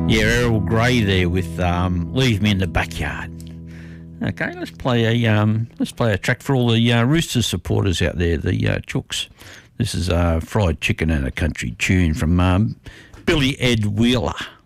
Yeah, Errol Grey there with "Leave Me in the Backyard." Okay, let's play a track for all the Roosters supporters out there, the Chooks. This is fried chicken and a country tune from Billy Ed Wheeler.